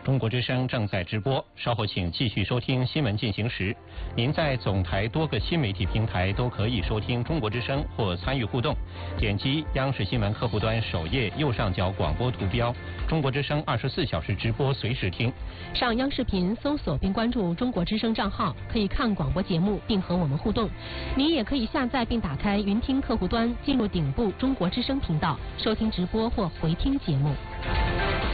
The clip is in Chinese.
中国之声正在直播，稍后请继续收听新闻进行时。您在总台多个新媒体平台都可以收听中国之声或参与互动。点击央视新闻客户端首页右上角广播图标，中国之声24小时直播，随时听。 上央视频搜索并关注中国之声账号，可以看广播节目并和我们互动。您也可以下载并打开云听客户端，进入顶部中国之声频道，收听直播或回听节目。